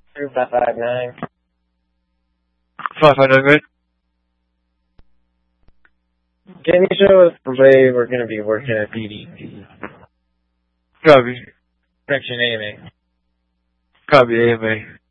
559. 559, man. Can you show us the way we're going to be working at BDP? Copy. Section AMA. Copy, AMA.